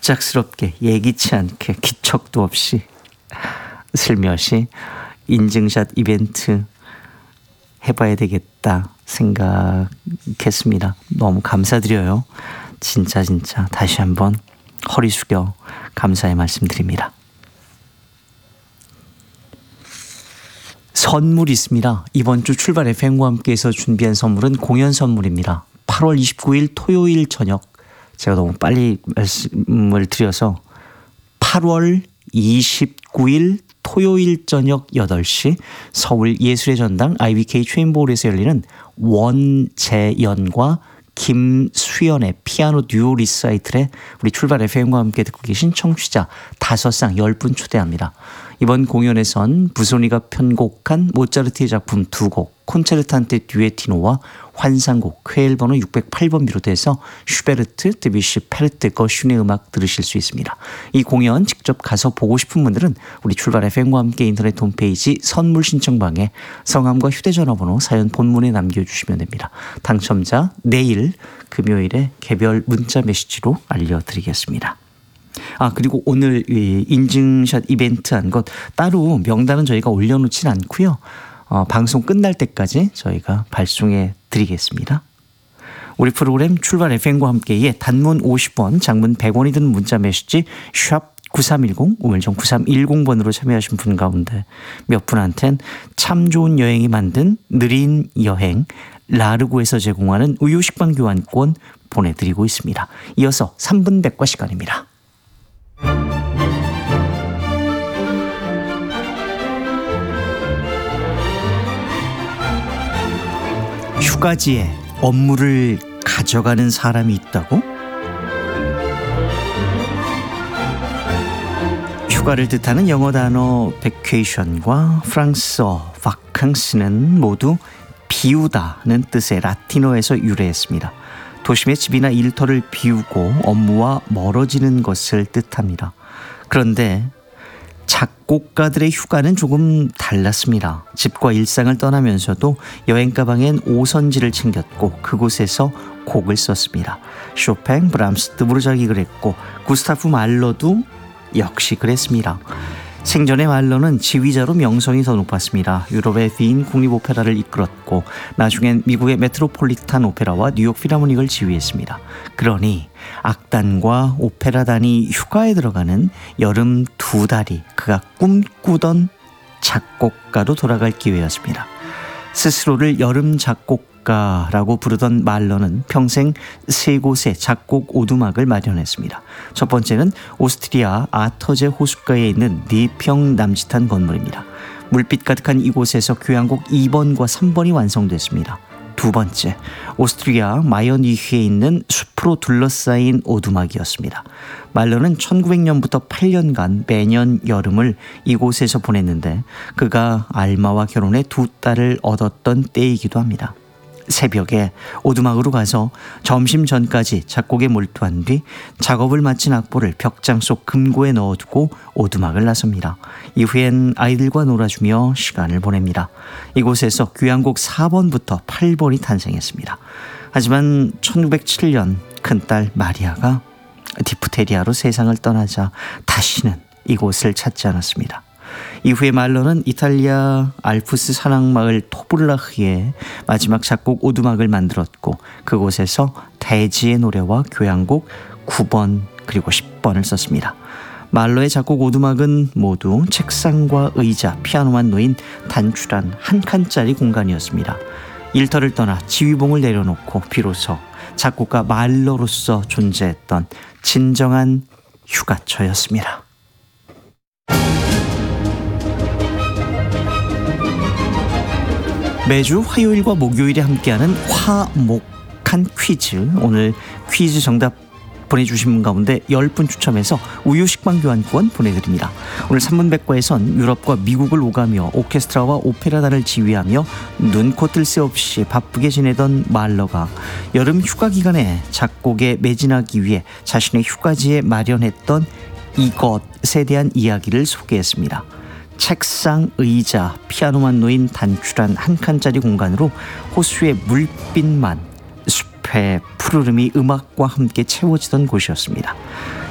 갑작스럽게 예기치 않게 기척도 없이 슬며시 인증샷 이벤트 해봐야 되겠다 생각했습니다. 너무 감사드려요. 진짜 다시 한번 허리 숙여 감사의 말씀드립니다. 선물이 있습니다. 이번 주 출발 FM과 함께해서 준비한 선물은 공연 선물입니다. 8월 29일 토요일 저녁, 제가 너무 빨리 말씀을 드려서 8월 29일 토요일 저녁 8시 서울 예술의 전당 IBK 체인볼에서 열리는 원재연과 김수연의 피아노 듀오 리사이틀에 우리 출발 FM과 함께 듣고 계신 청취자 5상 10분 초대합니다. 이번 공연에선 부소니가 편곡한 모차르트의 작품 2곡, 콘체르탄테 듀에티노와 환상곡, 회일 번호 608번 비롯해서 슈베르트, 드뷔시, 페르트, 거슌의 음악 들으실 수 있습니다. 이 공연 직접 가서 보고 싶은 분들은 우리 출발 FM과 함께 인터넷 홈페이지 선물 신청방에 성함과 휴대전화번호 사연 본문에 남겨주시면 됩니다. 당첨자 내일 금요일에 개별 문자 메시지로 알려드리겠습니다. 그리고 오늘 인증샷 이벤트 한 것 따로 명단은 저희가 올려놓진 않고요. 방송 끝날 때까지 저희가 발송해 드리겠습니다. 우리 프로그램 출발 FM과 함께에 단문 50원, 장문 100원이 드는 문자 메시지 샵 9310, 우물정 9310번으로 참여하신 분 가운데 몇 분한텐 참 좋은 여행이 만든 느린 여행 라르고에서 제공하는 우유 식빵 교환권 보내드리고 있습니다. 이어서 3분 백과 시간입니다. 휴가지에 업무를 가져가는 사람이 있다고? 휴가를 뜻하는 영어 단어 베케이션과 프랑스어 바캉스는 모두 비우다는 뜻의 라틴어에서 유래했습니다. 도심의 집이나 일터를 비우고 업무와 멀어지는 것을 뜻합니다. 그런데 작곡가들의 휴가는 조금 달랐습니다. 집과 일상을 떠나면서도 여행 가방엔 오선지를 챙겼고 그곳에서 곡을 썼습니다. 쇼팽, 브람스, 드보르작이 그랬고 구스타프 말러도 역시 그랬습니다. 생전에 말러는 지휘자로 명성이 더 높았습니다. 유럽의 빈 국립오페라를 이끌었고 나중엔 미국의 메트로폴리탄 오페라와 뉴욕 필하모닉을 지휘했습니다. 그러니 악단과 오페라단이 휴가에 들어가는 여름 2달이 그가 꿈꾸던 작곡가로 돌아갈 기회였습니다. 스스로를 여름 작곡가라고 부르던 말러는 평생 3곳의 작곡 오두막을 마련했습니다. 첫 번째는 오스트리아 아터제 호숫가에 있는 4평 남짓한 건물입니다. 물빛 가득한 이곳에서 교향곡 2번과 3번이 완성됐습니다. 두 번째, 오스트리아 마이어니히에 있는 숲으로 둘러싸인 오두막이었습니다. 말러는 1900년부터 8년간 매년 여름을 이곳에서 보냈는데 그가 알마와 결혼해 2딸을 얻었던 때이기도 합니다. 새벽에 오두막으로 가서 점심 전까지 작곡에 몰두한 뒤 작업을 마친 악보를 벽장 속 금고에 넣어두고 오두막을 나섭니다. 이후엔 아이들과 놀아주며 시간을 보냅니다. 이곳에서 교향곡 4번부터 8번이 탄생했습니다. 하지만 1907년 큰딸 마리아가 디프테리아로 세상을 떠나자 다시는 이곳을 찾지 않았습니다. 이후에 말러는 이탈리아 알프스 산악마을 토블라흐에 마지막 작곡 오두막을 만들었고 그곳에서 대지의 노래와 교향곡 9번 그리고 10번을 썼습니다. 말러의 작곡 오두막은 모두 책상과 의자, 피아노만 놓인 단출한 한 칸짜리 공간이었습니다. 일터를 떠나 지휘봉을 내려놓고 비로소 작곡가 말러로서 존재했던 진정한 휴가처였습니다. 매주 화요일과 목요일에 함께하는 화목한 퀴즈. 오늘 퀴즈 정답 보내주신 분 가운데 10분 추첨해서 우유 식빵 교환권 보내드립니다. 오늘 3분 백과에선 유럽과 미국을 오가며 오케스트라와 오페라단을 지휘하며 눈코 뜰 새 없이 바쁘게 지내던 말러가 여름 휴가 기간에 작곡에 매진하기 위해 자신의 휴가지에 마련했던 이것에 대한 이야기를 소개했습니다. 책상, 의자, 피아노만 놓인 단출한 한 칸짜리 공간으로 호수의 물빛만 숲의 푸르름이 음악과 함께 채워지던 곳이었습니다.